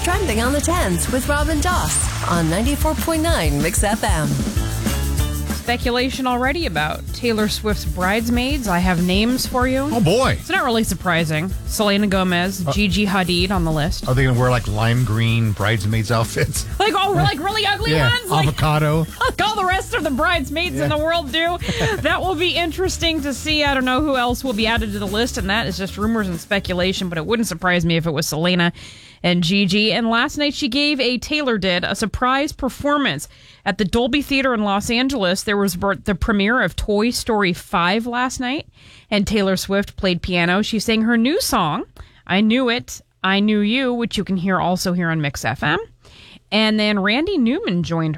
trending on the 10s with Robin Doss on 94.9 Mix FM. Speculation already about Taylor Swift's bridesmaids. I have names for you. Oh, boy. It's not really surprising. Selena Gomez, Gigi Hadid on the list. Are they going to wear like lime green bridesmaids outfits? Like really ugly ones? Avocado. Like all the rest of the bridesmaids in the world do. That will be interesting to see. I don't know who else will be added to the list, and that is just rumors and speculation, but it wouldn't surprise me if it was Selena and Gigi. And last night Taylor did a surprise performance at the Dolby Theater in Los Angeles. There was the premiere of Toy Story 5 last night, and Taylor Swift played piano. She sang her new song, I Knew It, I Knew You, which you can hear also here on Mix FM. And then Randy Newman joined her.